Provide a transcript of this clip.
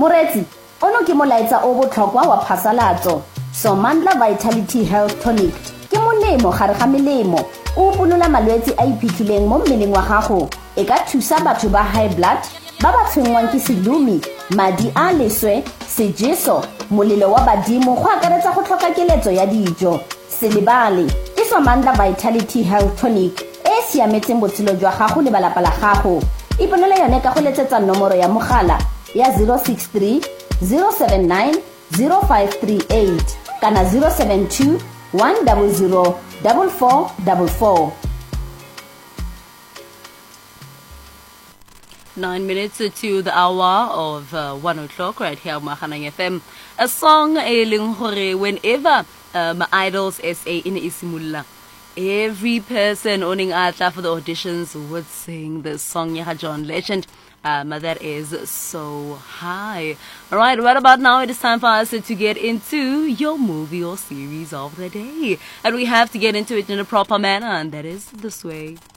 Moretsi, ono ke molaetsa o botlhokwa wa phasalatso. Somandla Vitality Health Tonic ke molemo gare ga melemo o punola malwetse a iphitlhileng mo mmeleng wa gago. E ka thusa batho ba high blood, ba ba tshwenngwang ke sedumi, madi a leswe, sejeso, molelo wa badimo go akaretsa go tlhoka keletso ya dijo. Selebale ke Somandla Vitality Health Tonic e siametseng botshelo jwa gago le balapa la gago. Iponela yone ka go letsetsa nomoro ya mogala ya 063 079 0538 kana 072 100 4444. 9 minutes to the hour of 1 o'clock right here on Mahanang FM. A song ailing hore whenever Idols SA in Isimulla. Every person owning atla for the auditions would sing this song, Yaha John Legend. That is so high. All right, right about now, it is time for us to get into your movie or series of the day. And we have to get into it in a proper manner, and that is this way.